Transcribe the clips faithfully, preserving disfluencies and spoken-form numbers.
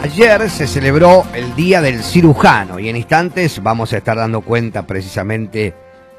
Ayer se celebró el Día del Cirujano y en instantes vamos a estar dando cuenta precisamente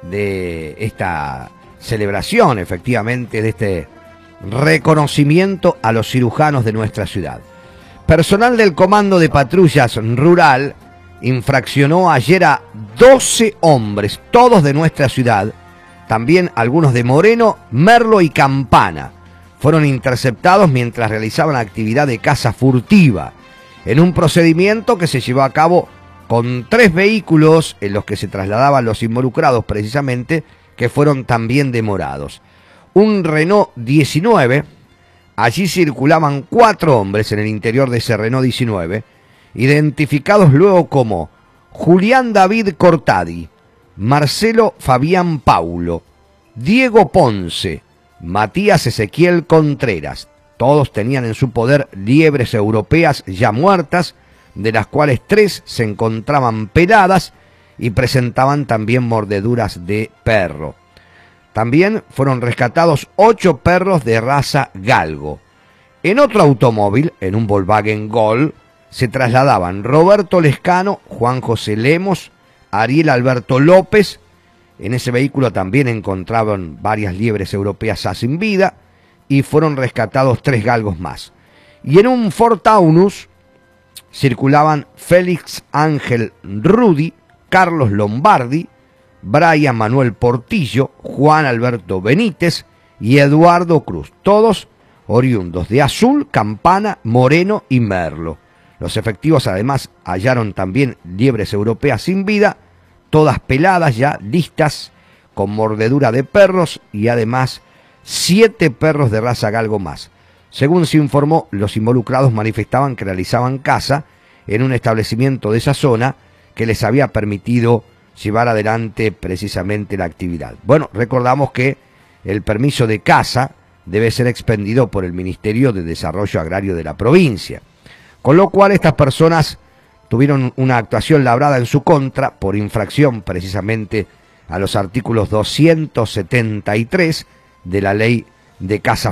de esta celebración, efectivamente, de este reconocimiento a los cirujanos de nuestra ciudad. Personal del Comando de Patrullas Rural infraccionó ayer a doce hombres, todos de nuestra ciudad, también algunos de Moreno, Merlo y Campana. Fueron interceptados mientras realizaban actividad de caza furtiva, en un procedimiento que se llevó a cabo con tres vehículos en los que se trasladaban los involucrados precisamente, que fueron también demorados. Un Renault diecinueve, allí circulaban cuatro hombres en el interior de ese Renault diecinueve, identificados luego como Julián David Cortadi, Marcelo Fabián Paulo, Diego Ponce, Matías Ezequiel Contreras. Todos tenían en su poder liebres europeas ya muertas, de las cuales tres se encontraban peladas y presentaban también mordeduras de perro. También fueron rescatados ocho perros de raza galgo. En otro automóvil, en un Volkswagen Gol, se trasladaban Roberto Lescano, Juan José Lemos, Ariel Alberto López. En ese vehículo también encontraban varias liebres europeas ya sin vida y fueron rescatados tres galgos más. Y en un Ford Taunus circulaban Félix Ángel Rudy, Carlos Lombardi, Brian Manuel Portillo, Juan Alberto Benítez y Eduardo Cruz, todos oriundos de Azul, Campana, Moreno y Merlo. Los efectivos además hallaron también liebres europeas sin vida, todas peladas ya, listas, con mordedura de perros y además siete perros de raza galgo más. Según se informó, los involucrados manifestaban que realizaban caza en un establecimiento de esa zona que les había permitido llevar adelante precisamente la actividad. Bueno, recordamos que el permiso de caza debe ser expendido por el Ministerio de Desarrollo Agrario de la provincia, con lo cual estas personas tuvieron una actuación labrada en su contra por infracción precisamente a los artículos doscientos setenta y tres de la Ley de Caza